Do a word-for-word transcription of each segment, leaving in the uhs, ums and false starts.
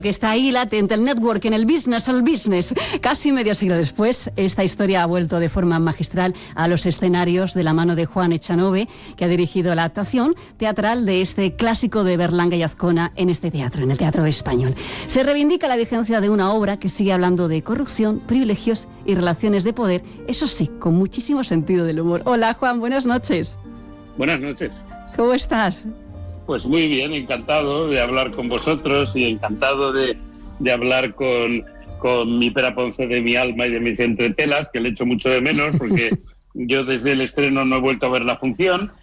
Que está ahí latente, el network, en el business al business. Casi medio siglo después, esta historia ha vuelto de forma magistral a los escenarios de la mano de Juan Echanove, que ha dirigido la adaptación teatral de este clásico de Berlanga y Azcona en este teatro, en el Teatro Español. Se reivindica la vigencia de una obra que sigue hablando de corrupción, privilegios y relaciones de poder, eso sí, con muchísimo sentido del humor. Hola, Juan, buenas noches. Buenas noches. ¿Cómo estás? Pues muy bien, encantado de hablar con vosotros y encantado de, de hablar con, con mi Pere Ponce de mi alma y de mis entretelas, que le echo mucho de menos porque yo desde el estreno no he vuelto a ver la función,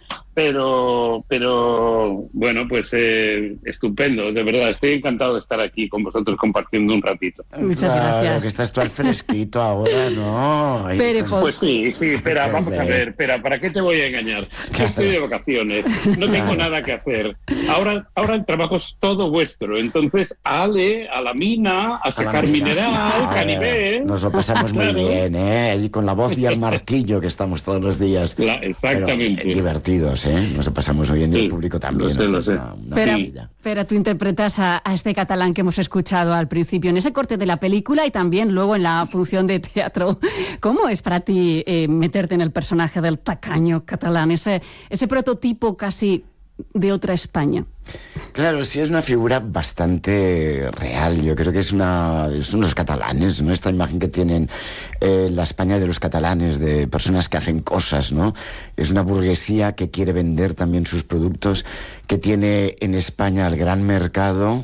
pero, pero bueno, pues eh, estupendo, de verdad, estoy encantado de estar aquí con vosotros compartiendo un ratito. Muchas claro, gracias. Que estás tú al fresquito ahora, ¿no? Ay, Pere pues, Ponce. Pues sí, sí, espera, vamos a ver, espera, ¿para qué te voy a engañar? Yo estoy de vacaciones, no tengo nada que hacer. Ahora, ahora el trabajo es todo vuestro, entonces ale, a la mina, a sacar mineral, Claro, Canivel. nos lo pasamos muy Claro. bien, ¿eh? Allí con la voz y el martillo que estamos todos los días. La- exactamente. Pero, eh, divertidos, ¿eh? Nos lo pasamos muy bien y Sí, el público también. lo sé, o sea, lo es sé. una- una Pero, maravilla. pero tú interpretas a, a este catalán que hemos escuchado al principio en ese corte de la película y también luego en la función de teatro. ¿Cómo es para ti eh, meterte en el personaje del tacaño catalán, ese, ese prototipo casi de otra España? Claro, sí es una figura bastante real. Yo creo que es una es unos catalanes, ¿no? Esta imagen que tienen eh, la España de los catalanes, de personas que hacen cosas, ¿no? Es una burguesía que quiere vender también sus productos, que tiene en España el gran mercado.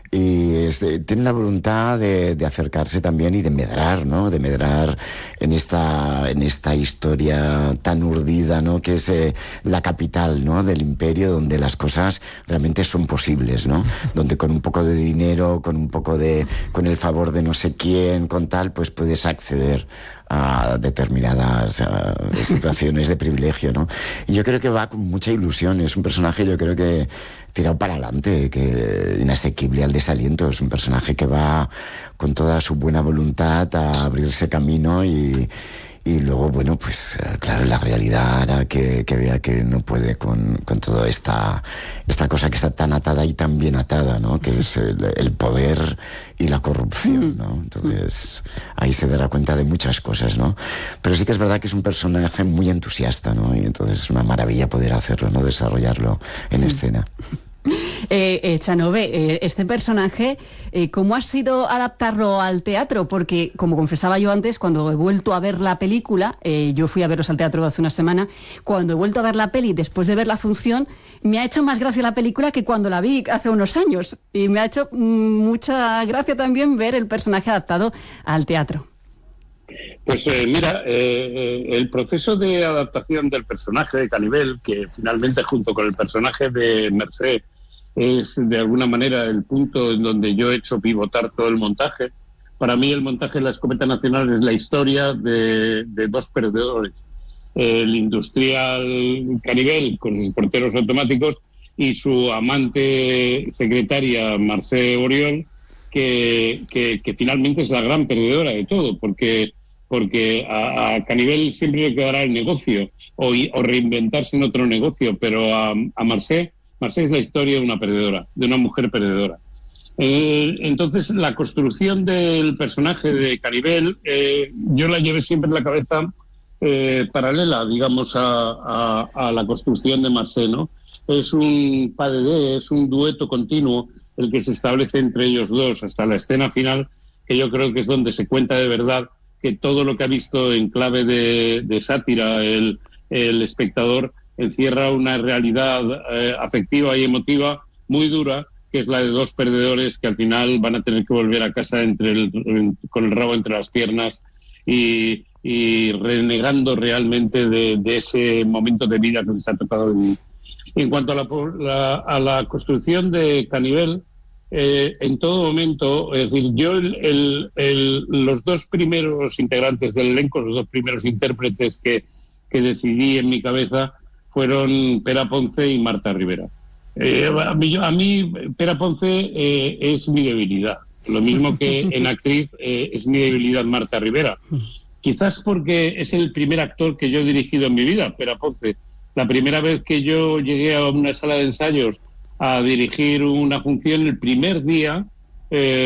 Y este, tiene la voluntad de, de acercarse también y de medrar, ¿no? De medrar en esta, en esta historia tan urdida, ¿no? Que es eh, la capital, ¿no? Del imperio, donde las cosas realmente son posibles, ¿no? Donde con un poco de dinero, con un poco de, con el favor de no sé quién, con tal, pues puedes acceder a determinadas uh, situaciones de privilegio, ¿no? Y yo creo que va con mucha ilusión. Es un personaje, yo creo que tirado para adelante, que inasequible al desaliento. Es un personaje que va con toda su buena voluntad a abrirse camino y, y luego, bueno, pues claro, la realidad hará que, que vea que no puede con, con toda esta, esta cosa que está tan atada y tan bien atada, ¿no? Que es el, el poder y la corrupción, ¿no? Entonces ahí se dará cuenta de muchas cosas, ¿no? Pero sí que es verdad que es un personaje muy entusiasta, ¿no? Y entonces es una maravilla poder hacerlo, ¿no? Desarrollarlo en escena. Eh, eh, Echanove, eh, este personaje, eh, ¿cómo ha sido adaptarlo al teatro? Porque, como confesaba yo antes, cuando he vuelto a ver la película, eh, yo fui a veros al teatro hace una semana, cuando he vuelto a ver la peli, después de ver la función, me ha hecho más gracia la película que cuando la vi hace unos años. Y me ha hecho mm, mucha gracia también ver el personaje adaptado al teatro. Pues eh, mira, eh, el proceso de adaptación del personaje de Canivel, que finalmente junto con el personaje de Mercè es de alguna manera el punto en donde yo he hecho pivotar todo el montaje. Para mí el montaje de La Escopeta Nacional es la historia de, de dos perdedores. El industrial Canivel con sus porteros automáticos y su amante secretaria Mercè Oriol, que, que, que finalmente es la gran perdedora de todo, porque porque a, a Canivel siempre le quedará el negocio o, o reinventarse en otro negocio, pero a, a Mercè, Mercè es la historia de una perdedora, de una mujer perdedora. Eh, entonces, la construcción del personaje de Canivel, eh, yo la llevé siempre en la cabeza eh, paralela, digamos, a, a, a la construcción de Mercè, ¿no? Es un pas de deux, es un dueto continuo el que se establece entre ellos dos hasta la escena final, que yo creo que es donde se cuenta de verdad que todo lo que ha visto en clave de, de sátira el, el espectador encierra una realidad eh, afectiva y emotiva muy dura, que es la de dos perdedores que al final van a tener que volver a casa entre el, con el rabo entre las piernas y, y renegando realmente de, de ese momento de vida que les ha tocado vivir. En cuanto a la, la, a la construcción de Canivel, Eh, en todo momento, es decir, yo el, el, el, los dos primeros integrantes del elenco, los dos primeros intérpretes que, que decidí en mi cabeza fueron Pere Ponce y Marta Rivera. Eh, a, mí, a mí Pere Ponce eh, es mi debilidad, lo mismo que en actriz eh, es mi debilidad Marta Rivera. Quizás porque es el primer actor que yo he dirigido en mi vida, Pere Ponce. La primera vez que yo llegué a una sala de ensayos a dirigir una función, el primer día, eh,